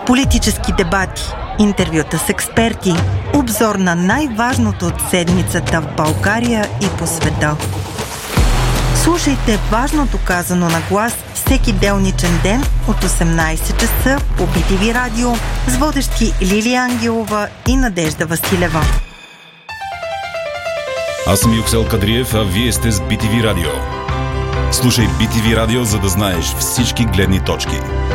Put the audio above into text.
Политически дебати, интервюта с експерти, обзор на най-важното от седмицата в България и по света. Слушайте важното казано на глас всеки делничен ден от 18 часа по BTV Радио с водещи Лилия Ангелова и Надежда Василева. Аз съм Юксел Кадриев, а вие сте с BTV Радио. Слушай BTV Радио, за да знаеш всички гледни точки.